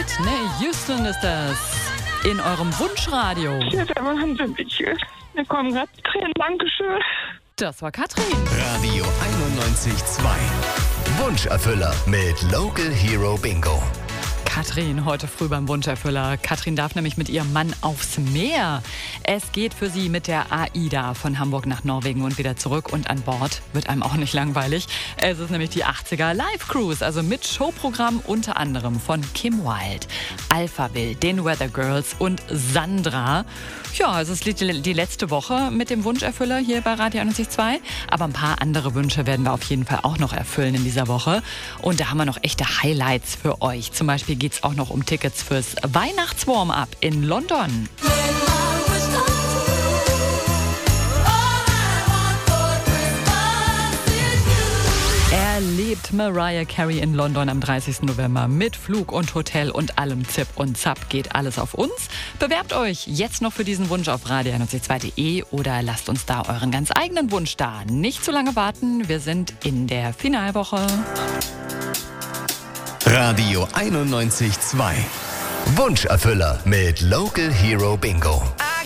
Whitney Houston ist das in eurem Wunschradio. Das ist der Wahnsinn. Mir kommen gerade Tränen. Dankeschön. Das war Katrin. Radio 91.2. Wunscherfüller mit Local Hero Bingo. Katrin heute früh beim Wunscherfüller. Katrin darf nämlich mit ihrem Mann aufs Meer. Es geht für sie mit der AIDA von Hamburg nach Norwegen und wieder zurück. Und an Bord wird einem auch nicht langweilig. Es ist nämlich die 80er Live Cruise, also mit Showprogramm unter anderem von Kim Wilde, Alphaville, den Weather Girls und Sandra. Ja, es ist die letzte Woche mit dem Wunscherfüller hier bei Radio 91.2. Aber ein paar andere Wünsche werden wir auf jeden Fall auch noch erfüllen in dieser Woche. Und da haben wir noch echte Highlights für euch. Zum Beispiel geht es auch noch um Tickets fürs Weihnachtswarm-up in London. Erlebt Mariah Carey in London am 30. November mit Flug und Hotel und allem Zip und Zap. Geht alles auf uns. Bewerbt euch jetzt noch für diesen Wunsch auf radio91.2.de oder lasst uns da euren ganz eigenen Wunsch da. Nicht zu lange warten, wir sind in der Finalwoche. Radio 91.2. Wunscherfüller mit Local Hero Bingo.